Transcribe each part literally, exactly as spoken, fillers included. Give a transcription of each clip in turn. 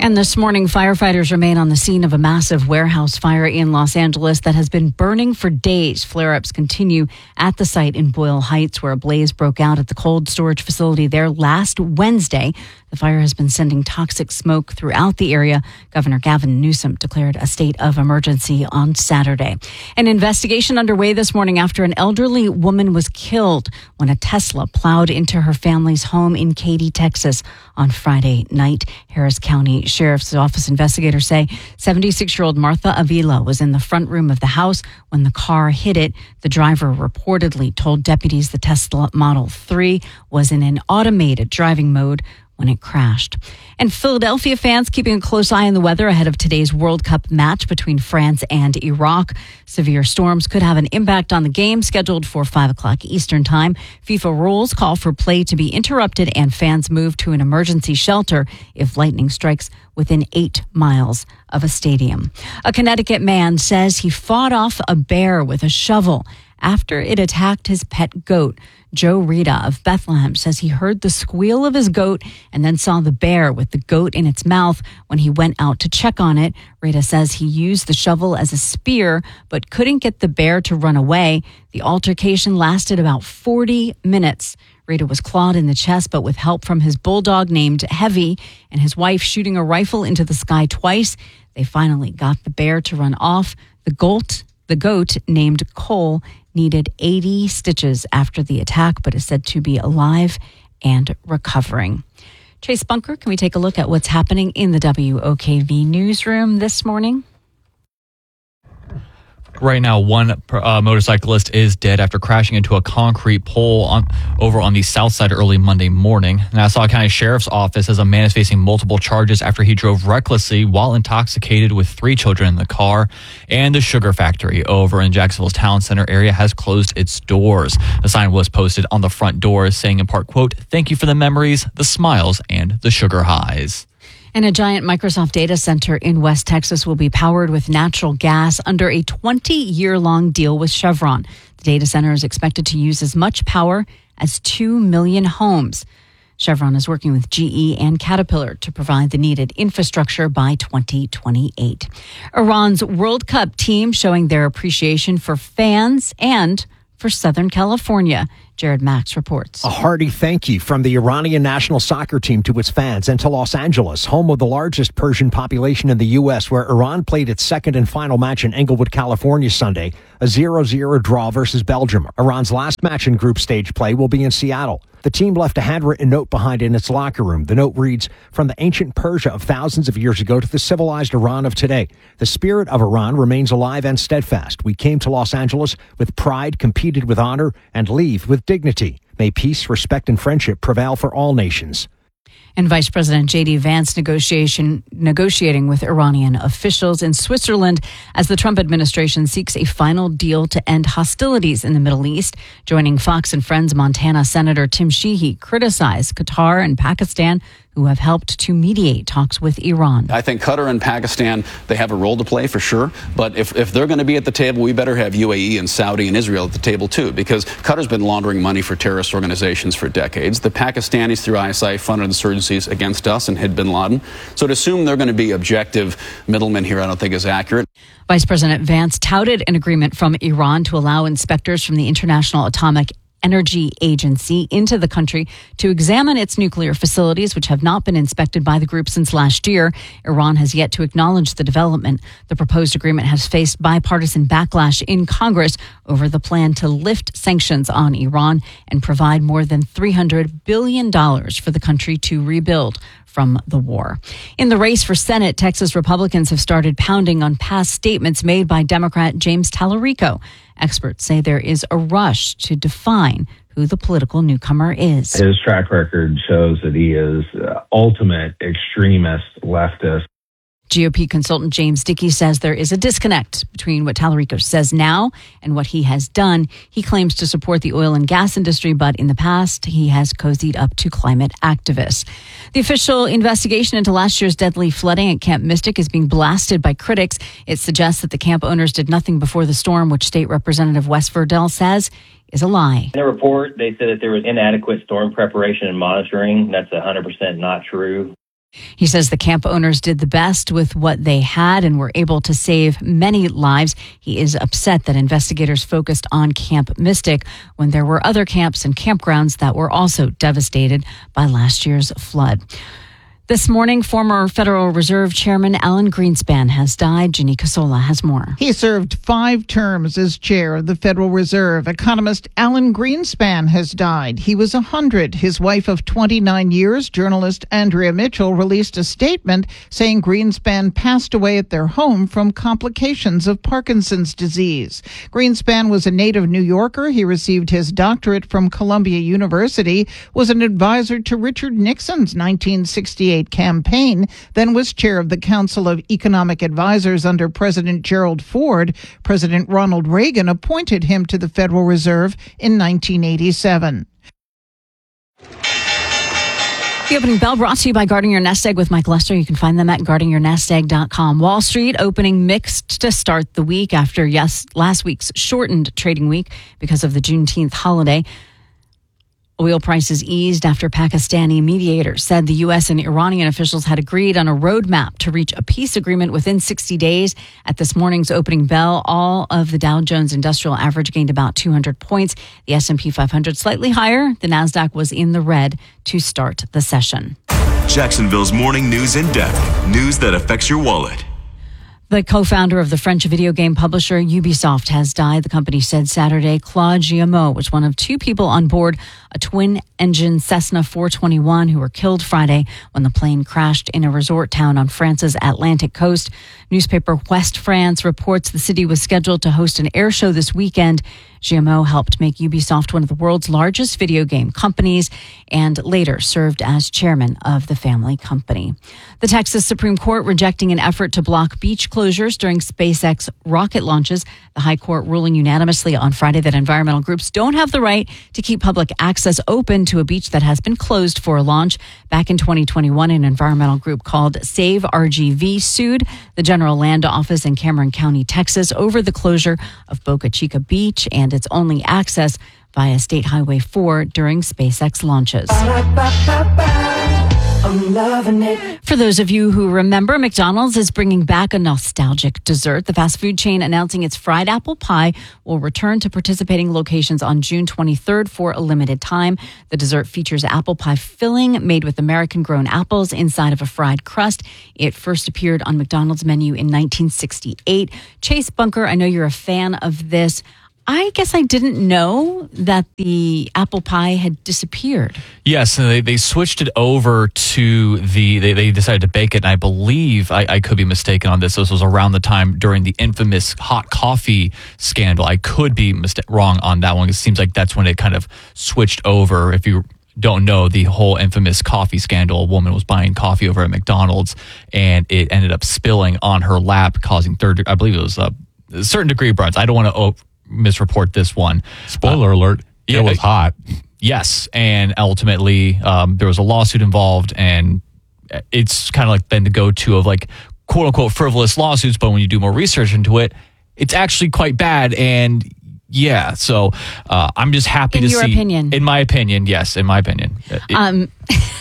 And this morning, firefighters remain on the scene of a massive warehouse fire in Los Angeles that has been burning for days. Flare-ups continue at the site in Boyle Heights, where a blaze broke out at the cold storage facility there last Wednesday. The fire has been sending toxic smoke throughout the area. Governor Gavin Newsom declared a state of emergency on Saturday. An investigation underway this morning after an elderly woman was killed when a Tesla plowed into her family's home in Katy, Texas on Friday night. Harris County Sheriff's Office investigators say seventy-six-year-old Martha Avila was in the front room of the house when the car hit it. The driver reportedly told deputies the Tesla Model three was in an automated driving mode when it crashed. And Philadelphia fans keeping a close eye on the weather ahead of today's World Cup match between France and Iraq. Severe storms could have an impact on the game scheduled for five o'clock Eastern time. FIFA rules call for play to be interrupted and fans move to an emergency shelter if lightning strikes within eight miles of a stadium. A Connecticut man says he fought off a bear with a shovel after it attacked his pet goat. Joe Rita of Bethlehem says he heard the squeal of his goat and then saw the bear with the goat in its mouth when he went out to check on it. Rita says he used the shovel as a spear but couldn't get the bear to run away. The altercation lasted about forty minutes. Rita was clawed in the chest, but with help from his bulldog named Heavy and his wife shooting a rifle into the sky twice, they finally got the bear to run off. The goat, the goat named Cole, needed eighty stitches after the attack, but is said to be alive and recovering. Chase Bunker, can we take a look at what's happening in the W O K V newsroom this morning? Right now, one uh, motorcyclist is dead after crashing into a concrete pole on, over on the south side early Monday morning. Nassau County Sheriff's Office says a man is facing multiple charges after he drove recklessly while intoxicated with three children in the car. And the Sugar Factory over in Jacksonville's town center area has closed its doors. The sign was posted on the front door saying in part, quote, "Thank you for the memories, the smiles, and the sugar highs." And a giant Microsoft data center in West Texas will be powered with natural gas under a twenty-year-long deal with Chevron. The data center is expected to use as much power as two million homes. Chevron is working with G E and Caterpillar to provide the needed infrastructure by twenty twenty-eight. Iran's World Cup team showing their appreciation for fans and for Southern California. Jared Max reports. A hearty thank you from the Iranian national soccer team to its fans and to Los Angeles, home of the largest Persian population in the U S, where Iran played its second and final match in Englewood, California Sunday, a zero zero draw versus Belgium. Iran's last match in group stage play will be in Seattle. The team left a handwritten note behind in its locker room. The note reads, "From the ancient Persia of thousands of years ago to the civilized Iran of today, the spirit of Iran remains alive and steadfast. We came to Los Angeles with pride, competed with honor, and leave with dignity. May peace, respect, and friendship prevail for all nations." And Vice President J D Vance negotiation, negotiating with Iranian officials in Switzerland as the Trump administration seeks a final deal to end hostilities in the Middle East. Joining Fox and Friends Montana Senator Tim Sheehy criticized Qatar and Pakistan, who have helped to mediate talks with Iran. I think Qatar and Pakistan, they have a role to play for sure. But if, if they're going to be at the table, we better have U A E and Saudi and Israel at the table too, because Qatar's been laundering money for terrorist organizations for decades. The Pakistanis through I S I funded insurgencies against us and hid bin Laden. So to assume they're going to be objective middlemen here, I don't think is accurate. Vice President Vance touted an agreement from Iran to allow inspectors from the International Atomic Energy Agency into the country to examine its nuclear facilities, which have not been inspected by the group since last year. Iran has yet to acknowledge the development. The proposed agreement has faced bipartisan backlash in Congress over the plan to lift sanctions on Iran and provide more than three hundred billion dollars for the country to rebuild from the war. In the race for Senate, Texas Republicans have started pounding on past statements made by Democrat James Tallarico. Experts say there is a rush to define who the political newcomer is. His track record shows that he is uh, ultimate extremist leftist. G O P consultant James Dickey says there is a disconnect between what Tallarico says now and what he has done. He claims to support the oil and gas industry, but in the past, he has cozied up to climate activists. The official investigation into last year's deadly flooding at Camp Mystic is being blasted by critics. It suggests that the camp owners did nothing before the storm, which State Representative Wes Verdell says is a lie. In the report, they said that there was inadequate storm preparation and monitoring. That's one hundred percent not true. He says the camp owners did the best with what they had and were able to save many lives. He is upset that investigators focused on Camp Mystic when there were other camps and campgrounds that were also devastated by last year's flood. This morning, former Federal Reserve Chairman Alan Greenspan has died. Ginny Casola has more. He served five terms as chair of the Federal Reserve. Economist Alan Greenspan has died. He was one hundred. His wife of twenty-nine years, journalist Andrea Mitchell, released a statement saying Greenspan passed away at their home from complications of Parkinson's disease. Greenspan was a native New Yorker. He received his doctorate from Columbia University, was an advisor to Richard Nixon's nineteen sixty-eight campaign, then was chair of the Council of Economic Advisors under President Gerald Ford. President Ronald Reagan appointed him to the Federal Reserve in nineteen eighty-seven. The opening bell brought to you by Guarding Your Nest Egg with Mike Lester. You can find them at guarding your nest egg dot com. Wall Street opening mixed to start the week after yes last week's shortened trading week because of the Juneteenth holiday. Oil prices eased after Pakistani mediators said the U S and Iranian officials had agreed on a roadmap to reach a peace agreement within sixty days. At this morning's opening bell, all of the Dow Jones Industrial Average gained about two hundred points. The S and P five hundred slightly higher. The Nasdaq was in the red to start the session. Jacksonville's morning news in depth. News that affects your wallet. The co-founder of the French video game publisher Ubisoft has died. The company said Saturday Claude Guillemot was one of two people on board a twin-engine Cessna four twenty-one who were killed Friday when the plane crashed in a resort town on France's Atlantic coast. Newspaper West France reports the city was scheduled to host an air show this weekend. Guillemot helped make Ubisoft one of the world's largest video game companies and later served as chairman of the family company. The Texas Supreme Court rejecting an effort to block beach closures during SpaceX rocket launches. The High Court ruling unanimously on Friday that environmental groups don't have the right to keep public access open to a beach that has been closed for a launch. Back in twenty twenty-one, an environmental group called Save R G V sued the General Land Office in Cameron County, Texas, over the closure of Boca Chica Beach and its only access via State Highway four during SpaceX launches. I'm loving it. For those of you who remember, McDonald's is bringing back a nostalgic dessert. The fast food chain announcing its fried apple pie will return to participating locations on June twenty-third for a limited time. The dessert features apple pie filling made with American-grown apples inside of a fried crust. It first appeared on McDonald's menu in nineteen sixty-eight. Chase Bunker, I know you're a fan of this. I guess I didn't know that the apple pie had disappeared. Yes, and they, they switched it over to the, they, they decided to bake it, and I believe, I, I could be mistaken on this, this was around the time during the infamous hot coffee scandal. I could be mista- wrong on that one. It seems like that's when it kind of switched over. If you don't know, the whole infamous coffee scandal, a woman was buying coffee over at McDonald's, and it ended up spilling on her lap, causing third, I believe it was a, a certain degree of burns. I don't want to oh, misreport this one. Spoiler uh, alert, it yeah, was hot. Yes, and ultimately um, there was a lawsuit involved, and it's kind of like been the go-to of like quote-unquote frivolous lawsuits, but when you do more research into it, it's actually quite bad, and yeah, so uh, I'm just happy in to see. In your opinion. In my opinion, yes, in my opinion. It, um,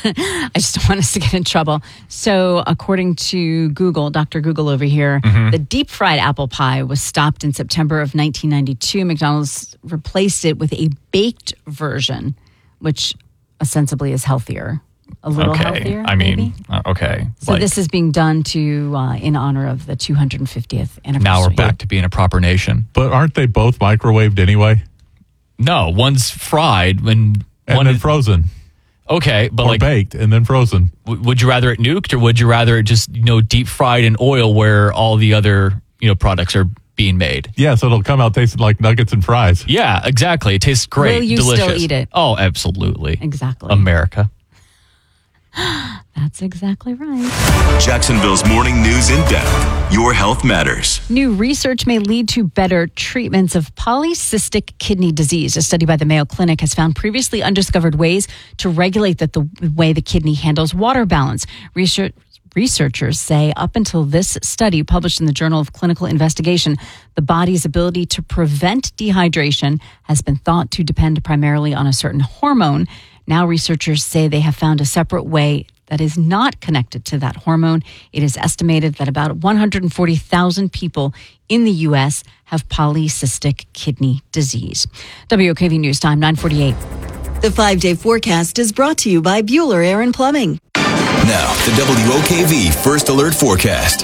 I just don't want us to get in trouble. So according to Google, Doctor Google over here, mm-hmm. the deep fried apple pie was stopped in September of nineteen ninety-two. McDonald's replaced it with a baked version, which ostensibly is healthier. A little okay. healthier, I mean, maybe? Uh, okay. So like, this is being done to uh, in honor of the two hundred fiftieth anniversary. Now we're back to being a proper nation. But aren't they both microwaved anyway? No, one's fried when and one then is, frozen. Okay, but or like baked and then frozen. W- would you rather it nuked, or would you rather it just you know deep fried in oil where all the other you know products are being made? Yeah, so it'll come out tasting like nuggets and fries. Yeah, exactly. It tastes great. Will you delicious. still eat it? Oh, absolutely. Exactly. America. That's exactly right. Jacksonville's morning news in depth. Your health matters. New research may lead to better treatments of polycystic kidney disease. A study by the Mayo Clinic has found previously undiscovered ways to regulate that the way the kidney handles water balance. Research Researchers say up until this study published in the Journal of Clinical Investigation, the body's ability to prevent dehydration has been thought to depend primarily on a certain hormone. Now researchers say they have found a separate way that is not connected to that hormone. It is estimated that about one hundred forty thousand people in the U S have polycystic kidney disease. W O K V News Time, nine forty-eight. The five-day forecast is brought to you by Bueller Air and Plumbing. Now, the W O K V First Alert Forecast.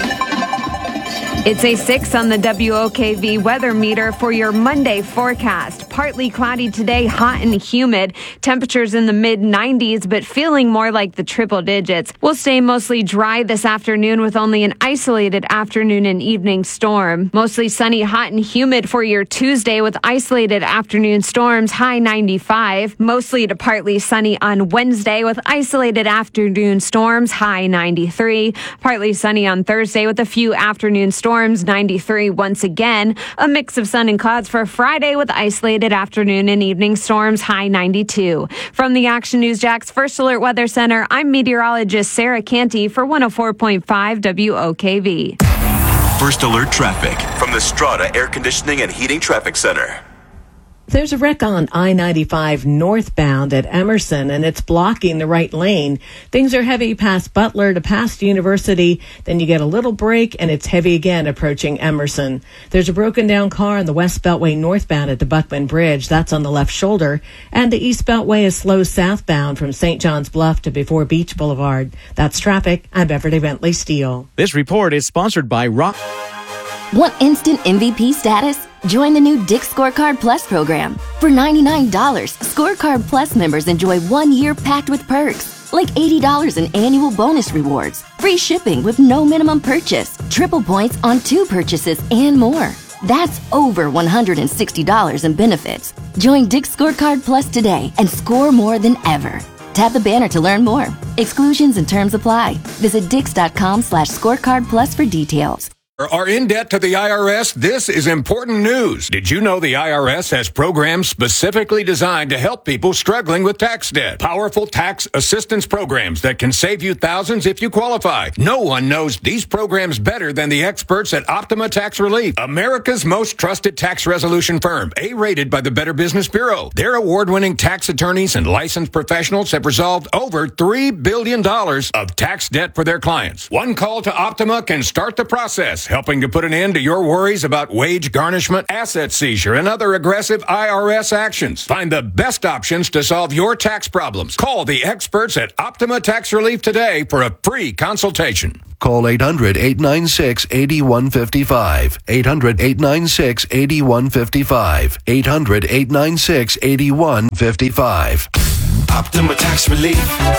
It's a six on the W O K V weather meter for your Monday forecast. Partly cloudy today, hot and humid. Temperatures in the mid nineties, but feeling more like the triple digits. We'll stay mostly dry this afternoon with only an isolated afternoon and evening storm. Mostly sunny, hot and humid for your Tuesday with isolated afternoon storms, high ninety-five. Mostly to partly sunny on Wednesday with isolated afternoon storms, high ninety-three. Partly sunny on Thursday with a few afternoon storms. Storms ninety-three once again. A mix of sun and clouds for Friday with isolated afternoon and evening storms, high ninety-two. From the Action News Jax First Alert Weather Center, I'm meteorologist Sarah Canty for one oh four point five W O K V. First Alert Traffic from the Strata Air Conditioning and Heating Traffic Center. There's a wreck on I ninety-five northbound at Emerson, and it's blocking the right lane. Things are heavy past Butler to past University. Then you get a little break, and it's heavy again approaching Emerson. There's a broken down car on the West Beltway northbound at the Buckman Bridge. That's on the left shoulder. And the East Beltway is slow southbound from Saint John's Bluff to before Beach Boulevard. That's traffic. I'm Beverly Bentley Steele. This report is sponsored by Rock. Want instant M V P status? Join the new Dick's Scorecard Plus program. For ninety-nine dollars, Scorecard Plus members enjoy one year packed with perks, like eighty dollars in annual bonus rewards, free shipping with no minimum purchase, triple points on two purchases, and more. That's over one hundred sixty dollars in benefits. Join Dick's Scorecard Plus today and score more than ever. Tap the banner to learn more. Exclusions and terms apply. Visit dix.com slash scorecard plus for details. Are in debt to the I R S? This is important news. Did you know the I R S has programs specifically designed to help people struggling with tax debt? Powerful tax assistance programs that can save you thousands if you qualify. No one knows these programs better than the experts at Optima Tax Relief, America's most trusted tax resolution firm, A-rated by the Better Business Bureau. Their award-winning tax attorneys and licensed professionals have resolved over three billion dollars of tax debt for their clients. One call to Optima can start the process, helping to put an end to your worries about wage garnishment, asset seizure, and other aggressive I R S actions. Find the best options to solve your tax problems. Call the experts at Optima Tax Relief today for a free consultation. Call eight hundred, eight nine six, eight one five five. eight hundred, eight nine six, eight one five five. eight hundred, eight nine six, eight one five five. Optima Tax Relief.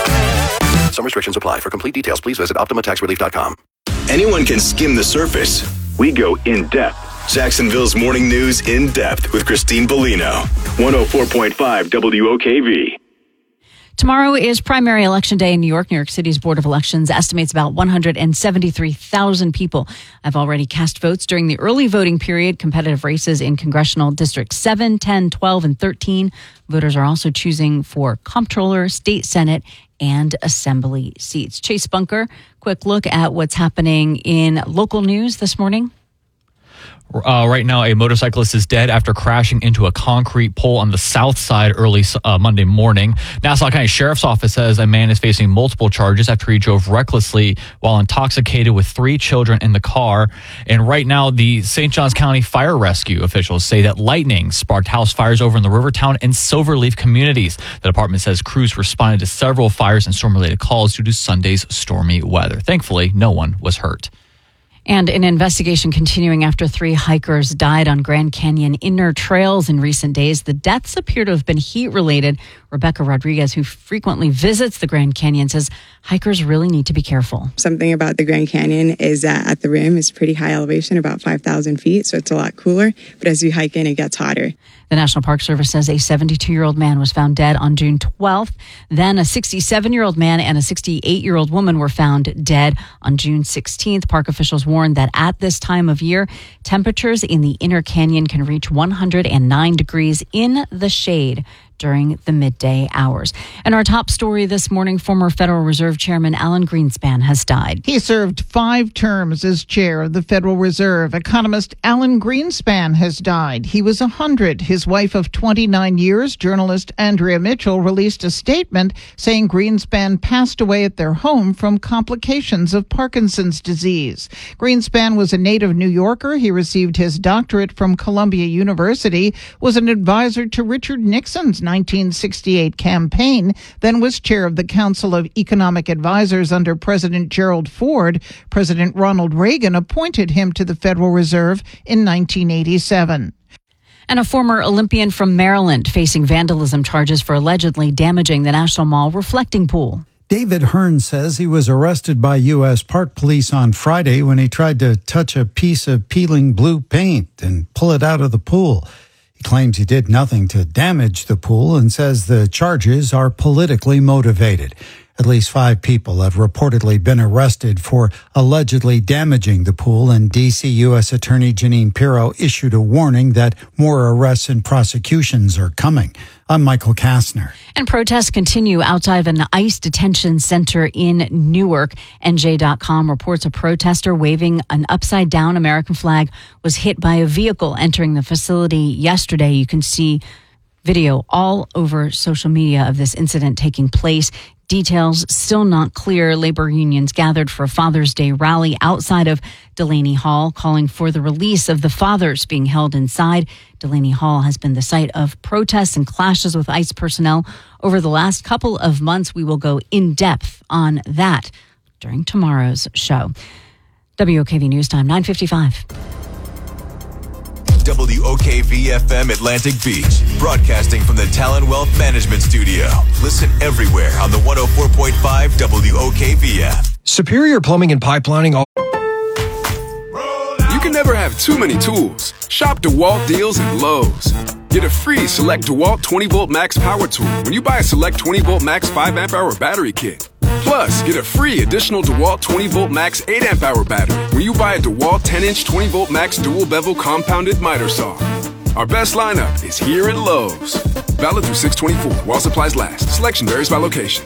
Some restrictions apply. For complete details, please visit optima tax relief dot com. Anyone can skim the surface. We go in depth. Jacksonville's Morning News in depth with Christine Bellino. one oh four point five W O K V. Tomorrow is primary election day in New York. New York City's Board of Elections estimates about one hundred seventy-three thousand people have already cast votes during the early voting period. Competitive races in congressional districts seven, ten, twelve, and thirteen. Voters are also choosing for comptroller, state senate, and assembly seats. Chase Bunker, quick look at what's happening in local news this morning. Uh, right now, a motorcyclist is dead after crashing into a concrete pole on the south side early uh, Monday morning. Nassau County Sheriff's Office says a man is facing multiple charges after he drove recklessly while intoxicated with three children in the car. And right now, the Saint Johns County Fire Rescue officials say that lightning sparked house fires over in the Rivertown and Silverleaf communities. The department says crews responded to several fires and storm-related calls due to Sunday's stormy weather. Thankfully, no one was hurt. And an investigation continuing after three hikers died on Grand Canyon inner trails in recent days. The deaths appear to have been heat-related. Rebecca Rodriguez, who frequently visits the Grand Canyon, says hikers really need to be careful. Something about the Grand Canyon is that at the rim is pretty high elevation, about five thousand feet, so it's a lot cooler. But as you hike in, it gets hotter. The National Park Service says a seventy-two-year-old man was found dead on June twelfth. Then a sixty-seven-year-old man and a sixty-eight-year-old woman were found dead on June sixteenth. Park officials warned that at this time of year, temperatures in the inner canyon can reach one hundred nine degrees in the shade during the midday hours. And our top story this morning, former Federal Reserve Chairman Alan Greenspan has died. He served five terms as chair of the Federal Reserve. Economist Alan Greenspan has died. He was one hundred. His wife of twenty-nine years, journalist Andrea Mitchell, released a statement saying Greenspan passed away at their home from complications of Parkinson's disease. Greenspan was a native New Yorker. He received his doctorate from Columbia University, was an advisor to Richard Nixon's nineteen sixty-eight campaign, then was chair of the Council of Economic Advisors under President Gerald Ford. President Ronald Reagan appointed him to the Federal Reserve in nineteen eighty-seven. And a former Olympian from Maryland facing vandalism charges for allegedly damaging the National Mall reflecting pool. David Hearn says he was arrested by U S Park Police on Friday when he tried to touch a piece of peeling blue paint and pull it out of the pool. He claims he did nothing to damage the pool and says the charges are politically motivated. At least five people have reportedly been arrested for allegedly damaging the pool, and D C U S Attorney Jeanine Pirro issued a warning that more arrests and prosecutions are coming. I'm Michael Kastner. And protests continue outside of an ICE detention center in Newark. N J dot com reports a protester waving an upside-down American flag was hit by a vehicle entering the facility yesterday. You can see video all over social media of this incident taking place. Details still not clear. Labor unions gathered for a Father's Day rally outside of Delaney Hall, calling for the release of the fathers being held inside. Delaney Hall has been the site of protests and clashes with ICE personnel over the last couple of months. We will go in depth on that during tomorrow's show. W O K V News Time, nine fifty-five. W O K V F M Atlantic Beach, broadcasting from the Talon Wealth Management Studio. Listen everywhere on the one oh four point five W O K V F. Superior Plumbing and Pipelining. All- you can never have too many tools. Shop DeWalt deals at Lowe's. Get a free Select DeWalt twenty volt Max Power Tool when you buy a Select twenty volt Max five amp hour battery kit. Plus, get a free additional DeWalt twenty volt Max eight amp hour battery when you buy a DeWalt ten inch twenty volt Max dual bevel compounded miter saw. Our best lineup is here at Lowe's. Valid through six twenty-four while supplies last. Selection varies by location.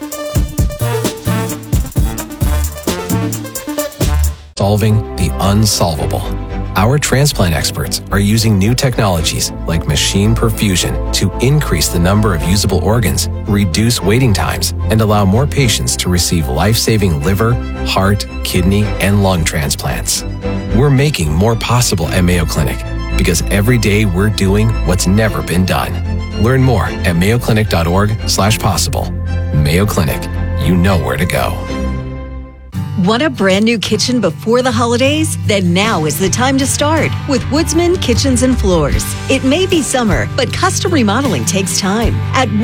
Solving the unsolvable. Our transplant experts are using new technologies like machine perfusion to increase the number of usable organs, reduce waiting times, and allow more patients to receive life-saving liver, heart, kidney, and lung transplants. We're making more possible at Mayo Clinic because every day we're doing what's never been done. Learn more at mayo clinic dot org slash possible. Mayo Clinic, you know where to go. Want a brand new kitchen before the holidays? Then now is the time to start with Woodsman Kitchens and Floors. It may be summer, but custom remodeling takes time. At